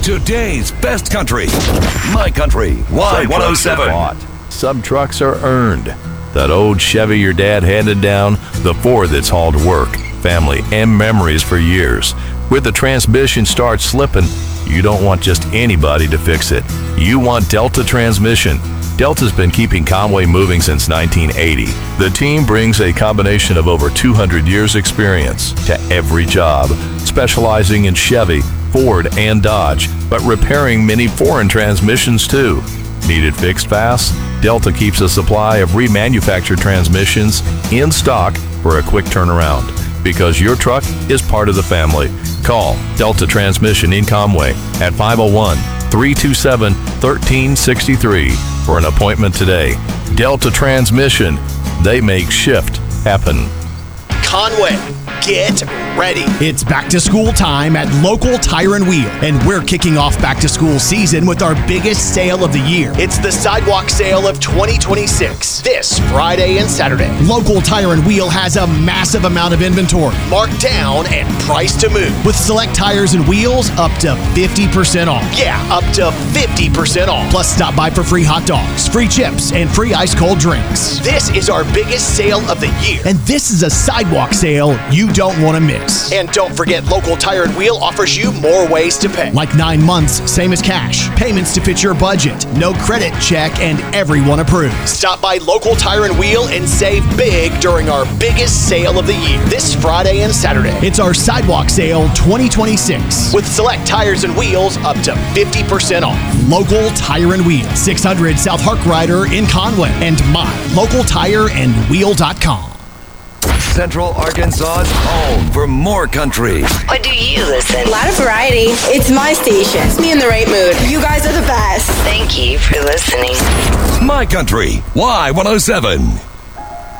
Today's best country. My Country Y107. Some trucks are earned. That old Chevy your dad handed down, the Ford that's hauled work, family, and memories for years. With the transmission start slipping, you don't want just anybody to fix it. You want Delta Transmission. Delta's been keeping Conway moving since 1980. The team brings a combination of over 200 years experience to every job, specializing in Chevy, Ford, and Dodge, but repairing many foreign transmissions too. Need it fixed fast? Delta keeps a supply of remanufactured transmissions in stock for a quick turnaround. Because your truck is part of the family. Call Delta Transmission in Conway at 501-327-1363 for an appointment today. Delta Transmission, they make shift happen. Conway, get ready. It's back to school time at Local Tire and Wheel, and we're kicking off back to school season with our biggest sale of the year. It's the Sidewalk Sale of 2026, this Friday and Saturday. Local Tire and Wheel has a massive amount of inventory, Marked down and priced to move. with select tires and wheels up to 50% off. Yeah, up to 50% off. Plus, stop by for free hot dogs, free chips, and free ice cold drinks. This is our biggest sale of the year. And this is a sidewalk sale you don't want to miss. And don't forget, Local Tire and Wheel offers you more ways to pay. Like 9 months, same as cash. Payments to fit your budget. No credit check, and everyone approves. Stop by Local Tire and Wheel and save big during our biggest sale of the year, this Friday and Saturday. It's our sidewalk sale 2026. With select tires and wheels up to 50% off. Local Tire and Wheel, 600 South Harkrider in Conway, and mylocaltireandwheel.com. Central Arkansas's home for more country. What do you listen? A lot of variety. It's my station. It's me in the right mood. You guys are the best. Thank you for listening. My Country Y107.